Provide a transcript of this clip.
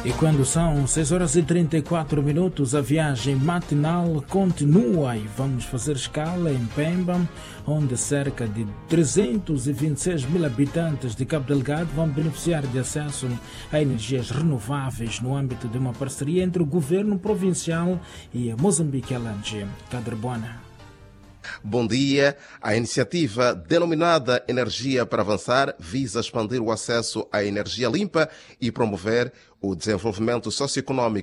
E quando são 6 horas e 34 minutos, a viagem matinal continua e vamos fazer escala em Pemba, onde cerca de 326 mil habitantes de Cabo Delgado vão beneficiar de acesso a energias renováveis no âmbito de uma parceria entre o governo provincial e a Moçambique LNG. Cadrebona. Bom dia. A iniciativa denominada Energia para Avançar visa expandir o acesso à energia limpa e promover o desenvolvimento socioeconômico